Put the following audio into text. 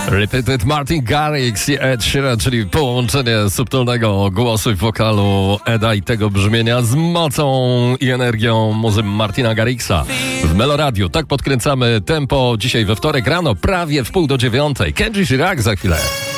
Repeated Martin Garrix i Ed Sheeran, czyli połączenie subtelnego głosu i wokalu Eda i tego brzmienia z mocą i energią muzy Martina Garrixa w Meloradiu. Tak podkręcamy tempo dzisiaj we wtorek rano, prawie w 8:30. Kenji Girac za chwilę.